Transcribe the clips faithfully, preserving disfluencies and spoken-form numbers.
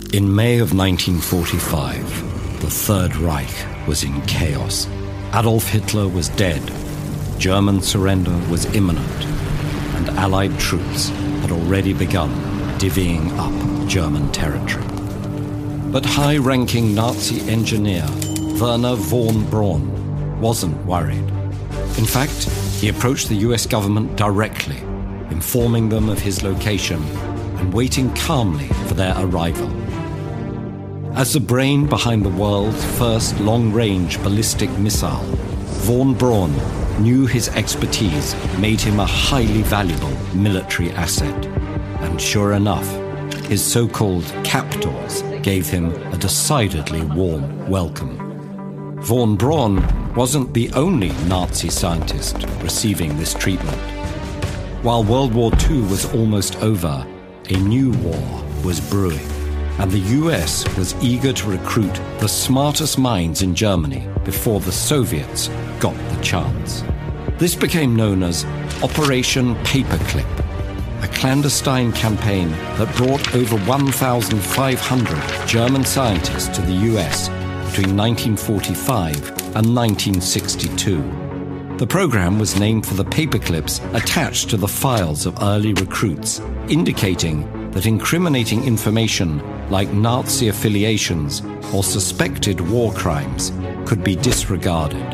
In May of nineteen forty-five, the Third Reich was in chaos. Adolf Hitler was dead, German surrender was imminent, and Allied troops had already begun divvying up German territory. But high-ranking Nazi engineer Wernher von Braun wasn't worried. In fact, he approached the U S government directly, informing them of his location and waiting calmly for their arrival. As the brain behind the world's first long-range ballistic missile, von Braun knew his expertise made him a highly valuable military asset. And sure enough, his so-called captors gave him a decidedly warm welcome. Von Braun wasn't the only Nazi scientist receiving this treatment. While World War Two was almost over, a new war was brewing, and the U S was eager to recruit the smartest minds in Germany before the Soviets got the chance. This became known as Operation Paperclip, a clandestine campaign that brought over one thousand five hundred German scientists to the U S between nineteen forty-five and nineteen sixty-two. The program was named for the paperclips attached to the files of early recruits, indicating that incriminating information like Nazi affiliations or suspected war crimes could be disregarded.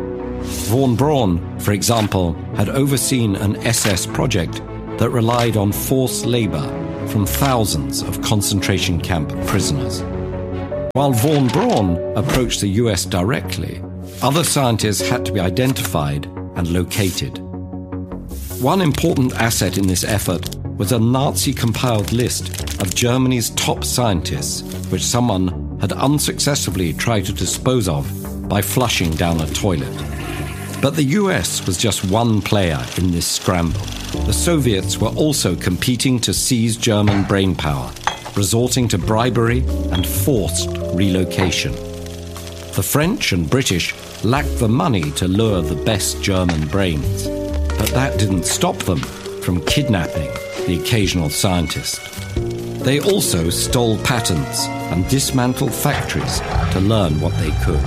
Von Braun, for example, had overseen an S S project that relied on forced labor from thousands of concentration camp prisoners. While von Braun approached the U S directly, other scientists had to be identified and located. One important asset in this effort was a Nazi-compiled list of Germany's top scientists, which someone had unsuccessfully tried to dispose of by flushing down a toilet. But the U S was just one player in this scramble. The Soviets were also competing to seize German brainpower, resorting to bribery and forced relocation. The French and British lacked the money to lure the best German brains, but that didn't stop them from kidnapping the occasional scientist. They also stole patents and dismantled factories to learn what they could.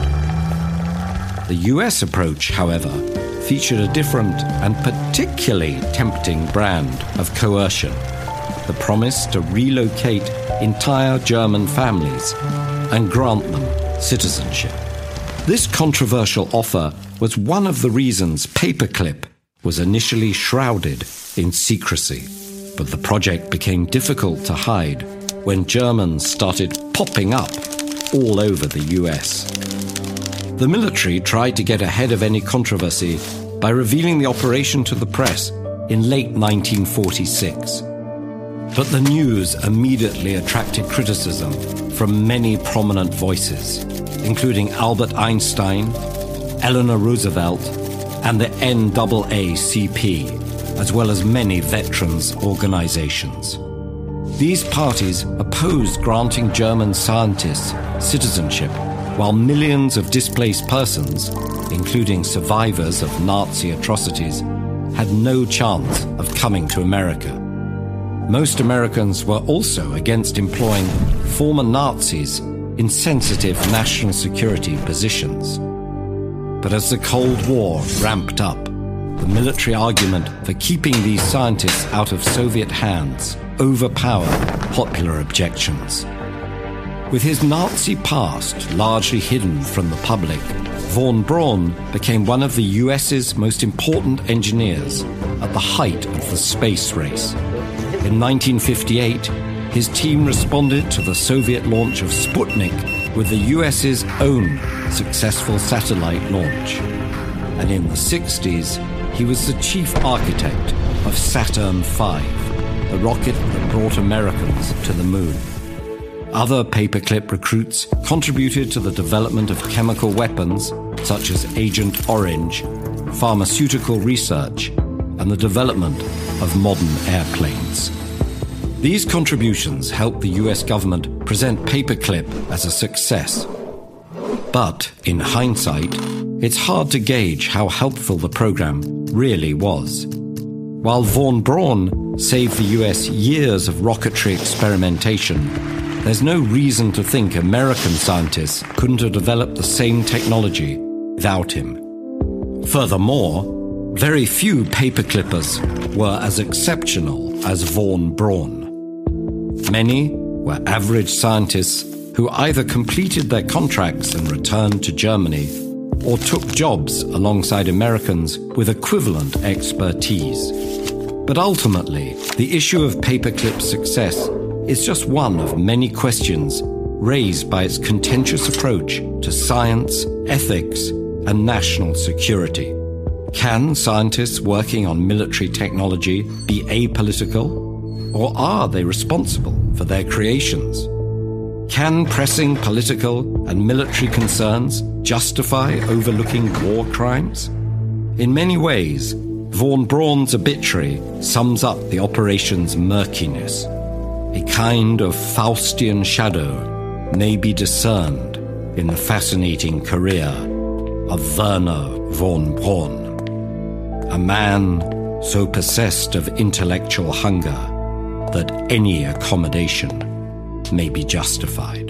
The U S approach, however, featured a different and particularly tempting brand of coercion, the promise to relocate entire German families and grant them citizenship. This controversial offer was one of the reasons Paperclip was initially shrouded in secrecy, but the project became difficult to hide when Germans started popping up all over the U S. The military tried to get ahead of any controversy by revealing the operation to the press in late nineteen forty-six. But the news immediately attracted criticism from many prominent voices, including Albert Einstein, Eleanor Roosevelt, and the N double A C P, as well as many veterans organizations. These parties opposed granting German scientists citizenship, while millions of displaced persons, including survivors of Nazi atrocities, had no chance of coming to America. Most Americans were also against employing former Nazis in sensitive national security positions. But as the Cold War ramped up, the military argument for keeping these scientists out of Soviet hands overpowered popular objections. With his Nazi past largely hidden from the public, von Braun became one of the U S's most important engineers at the height of the space race. In nineteen fifty-eight, his team responded to the Soviet launch of Sputnik with the U S's own successful satellite launch. And in the sixties, he was the chief architect of Saturn five, the rocket that brought Americans to the moon. Other Paperclip recruits contributed to the development of chemical weapons, such as Agent Orange, pharmaceutical research, and the development of modern airplanes. These contributions helped the U S government present Paperclip as a success. But, in hindsight, it's hard to gauge how helpful the program really was. While von Braun saved the U S years of rocketry experimentation, there's no reason to think American scientists couldn't have developed the same technology without him. Furthermore, very few paperclippers were as exceptional as von Braun. Many were average scientists who either completed their contracts and returned to Germany or took jobs alongside Americans with equivalent expertise. But ultimately, the issue of paperclip's success is just one of many questions raised by its contentious approach to science, ethics, and national security. Can scientists working on military technology be apolitical? Or are they responsible for their creations? Can pressing political and military concerns justify overlooking war crimes? In many ways, von Braun's obituary sums up the operation's murkiness. A kind of Faustian shadow may be discerned in the fascinating career of Wernher von Braun, a man so possessed of intellectual hunger that any accommodation may be justified.